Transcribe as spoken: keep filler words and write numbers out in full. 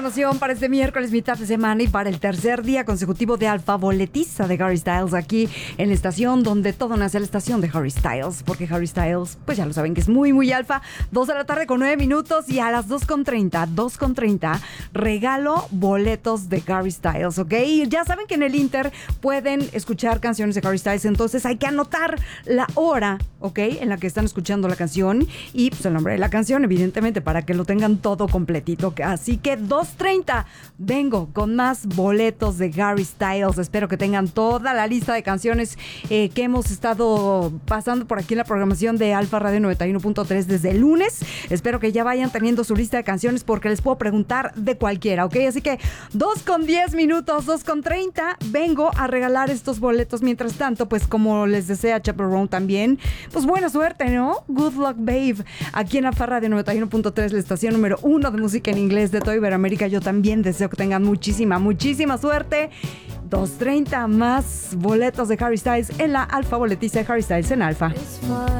programación para este miércoles, mitad de semana y para el tercer día consecutivo de Alfa Boletiza de Harry Styles aquí en la estación donde todo nace, la estación de Harry Styles, porque Harry Styles, pues ya lo saben que es muy, muy alfa. Dos de la tarde con nueve minutos y a las dos con treinta, dos con treinta, regalo boletos de Harry Styles, ¿ok? Y ya saben que en el Inter pueden escuchar canciones de Harry Styles, entonces hay que anotar la hora, ¿ok? En la que están escuchando la canción y pues el nombre de la canción, evidentemente, para que lo tengan todo completito. Así que dos treinta, vengo con más boletos de Harry Styles. Espero que tengan toda la lista de canciones eh, que hemos estado pasando por aquí en la programación de Alfa Radio noventa y uno punto tres desde el lunes. Espero que ya vayan teniendo su lista de canciones porque les puedo preguntar de cualquiera, ¿ok? Así que dos con diez minutos, dos con treinta, vengo a regalar estos boletos. Mientras tanto, pues como les desea Chaperone también, pues buena suerte, ¿no? Good luck, babe. Aquí en Alfa Radio noventa y uno punto tres, la estación número uno de música en inglés de toda Iberoamérica. Yo también deseo que tengan muchísima, muchísima suerte. dos treinta, más boletos de Harry Styles en la Alfa Boletiza de Harry Styles en Alfa.